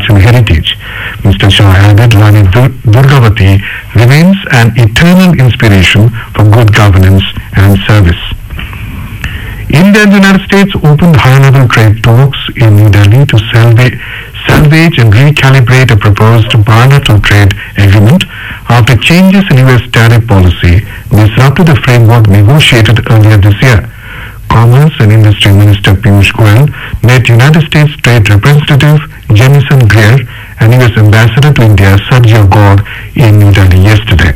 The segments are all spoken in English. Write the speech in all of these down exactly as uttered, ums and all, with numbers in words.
and heritage. Mister Shah added Rani Dur- Durgavati remains an eternal inspiration for good governance and service. India and the United States opened high-level trade talks in New Delhi to salvage, salvage and recalibrate a proposed bilateral trade agreement after changes in U S tariff policy disrupted the framework negotiated earlier this year. Commerce and Industry Minister Piyush Goyal met United States Trade Representative Jamieson Greer and U S Ambassador to India Sergio Gore in New Delhi yesterday.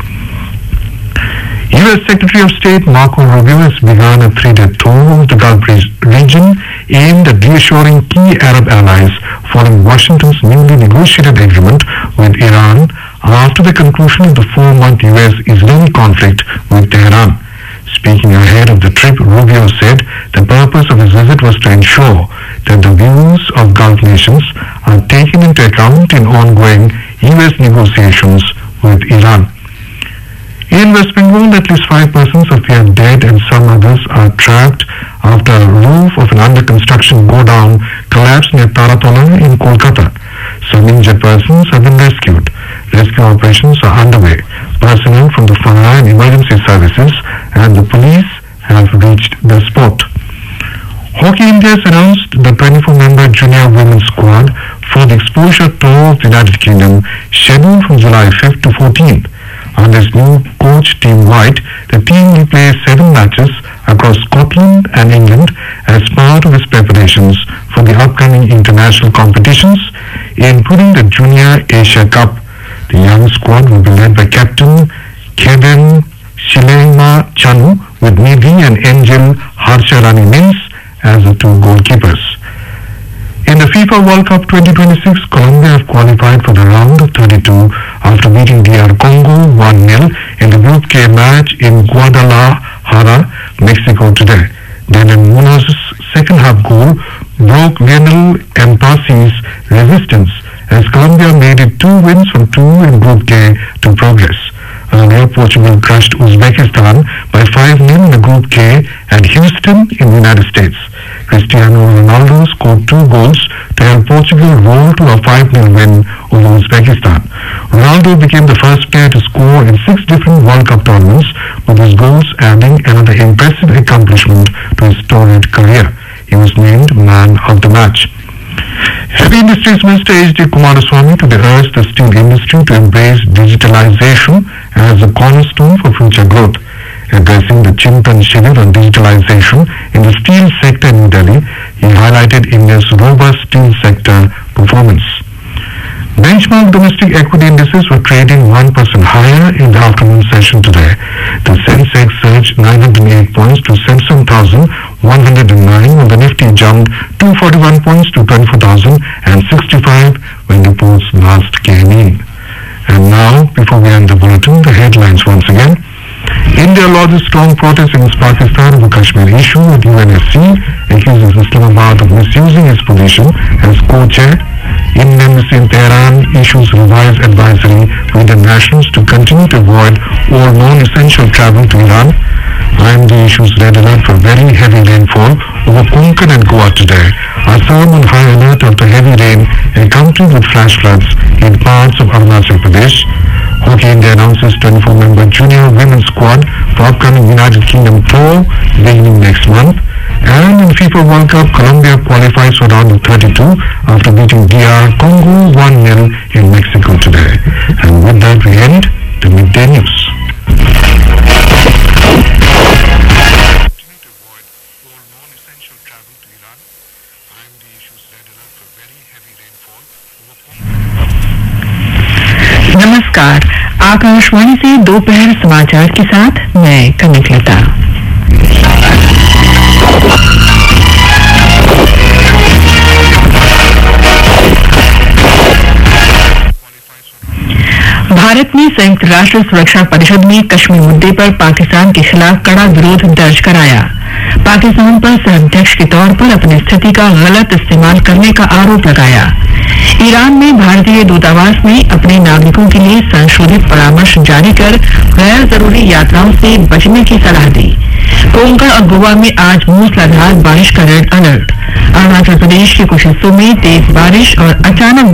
U S Secretary of State Marco Rubio has begun a three-day tour of the Gulf region aimed at reassuring key Arab allies following Washington's newly negotiated agreement with Iran after the conclusion of the four-month U S-Israeli conflict with Tehran. Speaking ahead of the trip, Rubio said the purpose of his visit was to ensure that the views of Gulf nations are taken into account in ongoing U S negotiations with Iran. In West Bengal, at least five persons appear dead and some others are trapped after a roof of an under-construction godown collapsed near Taratola in Kolkata. Some injured persons have been rescued. Rescue operations are underway. Personnel from the fire and emergency services and the police have reached the spot. Hockey India has announced the twenty-four member junior women's squad for the exposure tour of the United Kingdom scheduled from July fifth to fourteenth. Under its new coach Team White, the team will play seven matches across Scotland and England as part of its preparations for the upcoming international competitions, including the Junior Asia Cup. The young squad will be led by Captain Kevin Shilema Chanu with Nidhi and Angel Harsharani Mins as the two goalkeepers. In the FIFA World Cup twenty twenty-six, Colombia have qualified for the round of thirty-two after beating D R Congo one nil in the Group K match in Guadalajara, Mexico today. Daniel Munoz's second half goal broke Lionel Mpassi's resistance as Colombia made it two wins from two in Group K to progress. Earlier, Portugal crushed Uzbekistan by five nil in the Group K at Houston in the United States. Cristiano Ronaldo scored two goals to help Portugal roll to a five nil win over Uzbekistan. Ronaldo became the first player to score in six different World Cup tournaments, with his goals adding another impressive accomplishment to his storied career. He was named Man of the Match. Heavy Industries Minister H D Kumaraswamy today urged the steel industry to embrace digitalization as a cornerstone for future growth. Addressing the Chintan Shivir on digitalization in the steel sector in New Delhi, he highlighted India's robust steel sector performance. Benchmark domestic equity indices were trading one percent higher in the afternoon session today. The Sensex surged nine hundred eight points to seventy-seven thousand one hundred nine, and the Nifty jumped two hundred forty-one points to twenty-four thousand sixty-five when reports last came in. And now, before we end the bulletin, the headlines once again. India lodges strong protest against Pakistan over Kashmir issue, and U N S C accuses Islamabad of misusing its position as co-chair. Indian Embassy in Tehran issues revised advisory to Indian nationals to continue to avoid all non-essential travel to Iran. I M D issues red alert for very heavy rainfall over Konkan and Goa today. Assam on high alert after heavy rain accompanied with flash floods in parts of Arunachal Pradesh. Hockey India announces twenty-four member junior women's squad for upcoming United Kingdom tour beginning next month. And in FIFA World Cup, Colombia qualifies for round of thirty-two after beating D R Congo one nil in Mexico today. And with that, we end the midday news. नमस्कार, आकाशवाणी से दोपहर समाचार के साथ मैं कनक लता। भारत ने संयुक्त राष्ट्र सुरक्षा परिषद में कश्मीर मुद्दे पर पाकिस्तान के खिलाफ कड़ा विरोध दर्ज कराया। पाकिस्तान पर सहअध्यक्ष के तौर पर अपनी स्थिति का गलत इस्तेमाल करने का आरोप लगाया। ईरान में भारतीय दूतावास ने अपने नागरिकों के लिए संशोधित परामर्श जारी कर गैर जरूरी यात्राओं से बचने की सलाह दी। कोंकण और गोवा में आज मूसलाधार बारिश का रेड अलर्ट। अरुणाचल प्रदेश के कुछ हिस्सों में तेज बारिश और अचानक